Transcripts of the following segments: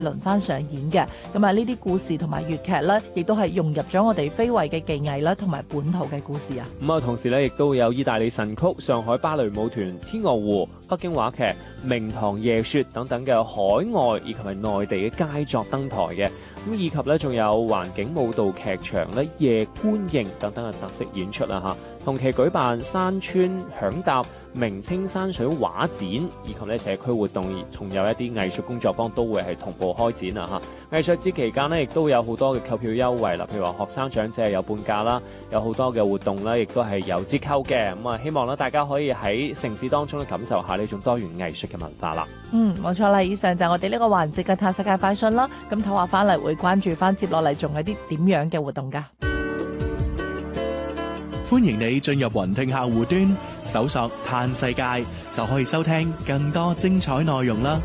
輪番上演嘅。咁啊，呢啲故事同埋粵劇咧，亦都係融入咗我哋非遺嘅技藝啦，同埋本土嘅故事啊。 咁啊，同時咧亦都有意大利神曲、上海芭蕾舞團、天鵝湖、北京話劇、明堂夜雪等等嘅海外以及係內地嘅佳作登台嘅。咁以及咧仲有環境舞蹈劇場咧夜觀映等等嘅特色演出啊嚇，同期舉辦山川響答、明清山水畫展，以及咧社區活動，仲有一啲藝術工作坊都會係同步開展啊嚇。藝術節期間咧亦都有好多嘅購票優惠啦，譬如話學生長者有半價啦，有好多嘅活動咧亦都係有折扣嘅。咁啊，希望咧大家可以喺城市當中咧感受下呢種多元藝術嘅文化啦。 冇錯啦，以上就係我哋呢個環節嘅探世界快訊啦。咁唞下翻嚟會關注翻接落嚟仲有啲點樣嘅活動㗎。 歡迎你進入雲聽客戶端，搜索嘆世界就可以收聽更多精彩內容啦。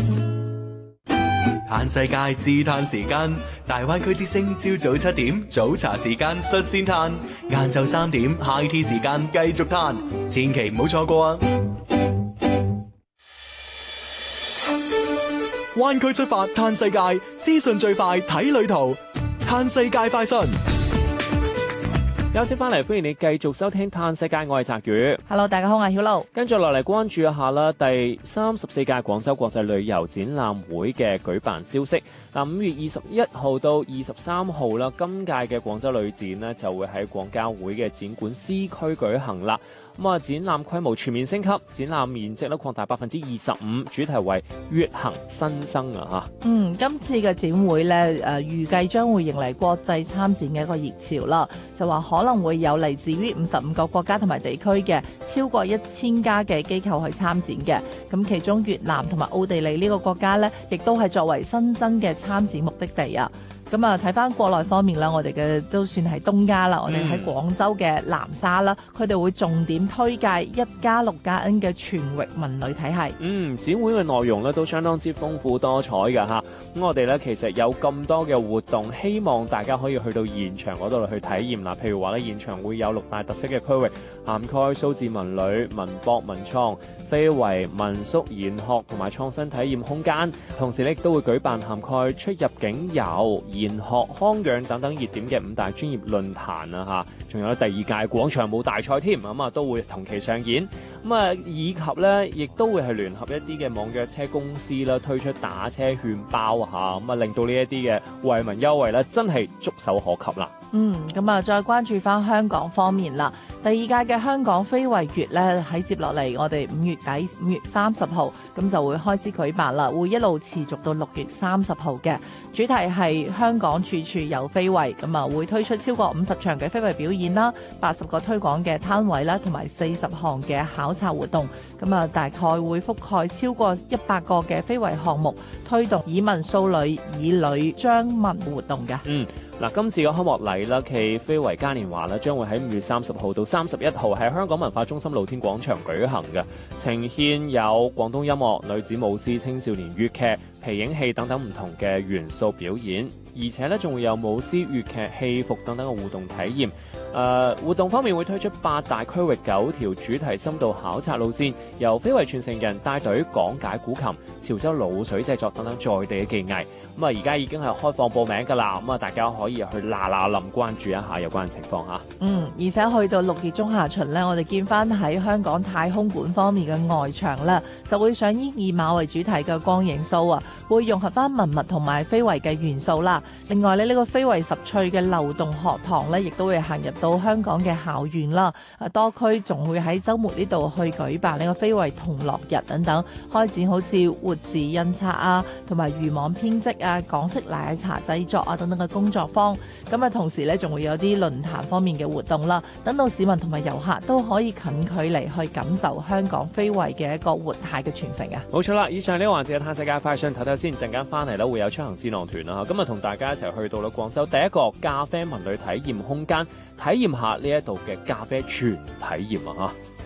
嘆世界自嘆時間，大灣區之聲朝早7點早茶時間率先嘆，晏晝3點 High Tea 時間繼續嘆，千祈唔好錯過啊！灣區出發嘆世界，資訊最快睇旅途，嘆世界快訊。 休息翻嚟，歡迎你繼續收聽《嘆世界》，我係澤宇。 Hello， 大家好，我係曉露。 跟住落嚟關注一下啦，第34屆廣州國際旅遊展覽會嘅舉辦消息。嗱，5月21號到23號啦，今屆嘅廣州旅展呢就會喺廣交會嘅展館 C 區舉行啦。咁啊，展覽規模全面升級，展覽面積咧擴大25%，主題為粵行新生啊嚇。 今次嘅展會咧，預計將會迎嚟國際參展嘅一個熱潮啦。就話可能會有嚟自於55個國家同埋地區嘅超過1000家嘅機構去參展嘅。咁其中越南同埋奧地利呢個國家咧，亦都係作為新增嘅參展目的地啊。咁啊，睇翻國內方面啦，我哋嘅都算係東家啦。我哋喺廣州嘅南沙啦，佢哋會重點推介1+6+N 嘅全域文旅體系。 展會嘅內容咧都相當之豐富多彩㗎嚇。咁我哋咧其實有咁多嘅活動，希望大家可以去到現場嗰度去體驗啦。譬如話咧，現場會有6大特色嘅區域，涵蓋數字文旅、文博文創、非遺、民宿研學同埋創新體驗空間。同時咧亦都會舉辦涵蓋出入境遊、研學、康養等等熱點嘅5大專業論壇啊嚇，仲有第2屆廣場舞大賽添，咁啊都會同期上演。咁啊以及咧，亦都會係聯合一啲嘅網約車公司啦，推出打車券包嚇，咁啊令到呢一啲嘅惠民優惠咧真係觸手可及啦。 咁啊再關注翻香港方面啦，第2屆嘅香港非遺月咧喺接落嚟，我哋5月底5月30號咁就會開始舉辦啦，會一路持續到6月30號嘅。主題係香港處處有非遺，咁啊會推出超過50場嘅非遺表演啦，80個推廣嘅攤位啦，同埋40項嘅考察活動，咁啊大概會覆蓋超過100個嘅非遺項目，推動以文塑旅、以旅彰文活動嘅。 今次嘅開幕禮啦，暨非遺嘉年華啦，將會喺5月30號到31號喺香港文化中心露天廣場舉行嘅，呈現有廣東音樂、女子舞獅、青少年粵劇、皮影戲等等唔同嘅元素表演，而且咧仲會有舞獅、粵劇、戲服等等嘅互動體驗。活動方面會推出8大區域9條主題深度考察路線，由非遺傳承人帶隊講解古琴、潮州滷水製作等等在地嘅技藝。咁啊，而家已經係開放報名㗎啦，咁啊，大家可以去嗱臨關注一下有關嘅情況嚇。 而且去到6月中下旬呢，我哋見翻喺香港太空館方面嘅外牆啦，就會上以馬為主題嘅光影 show 啊，會融合翻文物同埋非遺嘅元素啦。另外呢，呢個非遺十趣嘅流動學堂呢，亦都會行入到香港嘅校園啦。多區仲會喺週末呢度去舉辦呢個非遺同樂日等等，開展好似活字印刷啊，同埋漁網編織啊、港式奶茶製作啊等等嘅工作坊。咁啊，同時咧仲會有啲論壇方面嘅活動啦，等到市民同埋遊客都可以近距離去感受香港非遺嘅一個活態嘅傳承啊！ 冇錯啦，以上呢個環節嘅嘆世界快訊睇睇先，陣間翻嚟咧會有出行智囊團啦，今日同大家一齊去到啦廣州第一個咖啡文旅體驗空間，體驗下呢一度嘅咖啡全體驗啊！嚇。